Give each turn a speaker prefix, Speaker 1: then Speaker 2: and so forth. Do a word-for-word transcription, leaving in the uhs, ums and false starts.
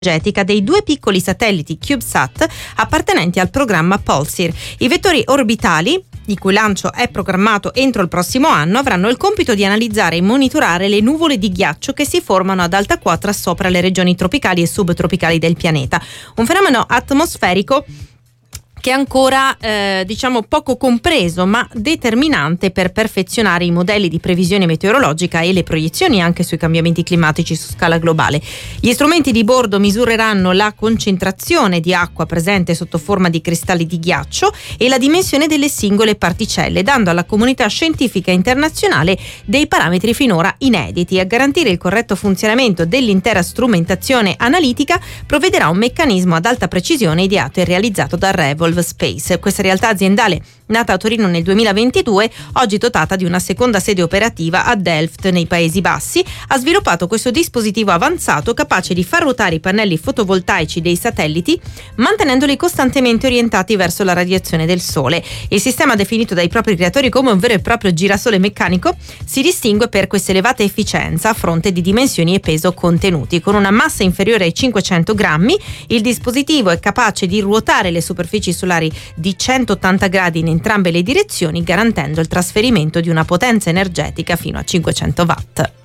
Speaker 1: energetica dei due piccoli satelliti CubeSat appartenenti al programma Pulsar. I vettori orbitali, il cui lancio è programmato entro il prossimo anno, avranno il compito di analizzare e monitorare le nuvole di ghiaccio che si formano ad alta quota sopra le regioni tropicali e subtropicali del pianeta. Un fenomeno atmosferico che è ancora eh, diciamo poco compreso, ma determinante per perfezionare i modelli di previsione meteorologica e le proiezioni anche sui cambiamenti climatici su scala globale. Gli strumenti di bordo misureranno la concentrazione di acqua presente sotto forma di cristalli di ghiaccio e la dimensione delle singole particelle, dando alla comunità scientifica internazionale dei parametri finora inediti. A garantire il corretto funzionamento dell'intera strumentazione analitica provvederà un meccanismo ad alta precisione ideato e realizzato da Revolve Space. Questa realtà aziendale, nata a Torino nel duemilaventidue, oggi dotata di una seconda sede operativa a Delft nei Paesi Bassi, ha sviluppato questo dispositivo avanzato capace di far ruotare i pannelli fotovoltaici dei satelliti mantenendoli costantemente orientati verso la radiazione del Sole. Il sistema, definito dai propri creatori come un vero e proprio girasole meccanico, si distingue per questa elevata efficienza a fronte di dimensioni e peso contenuti. Con una massa inferiore ai cinquecento grammi, il dispositivo è capace di ruotare le superfici solari di centottanta gradi in entrambe le direzioni, garantendo il trasferimento di una potenza energetica fino a cinquecento watt.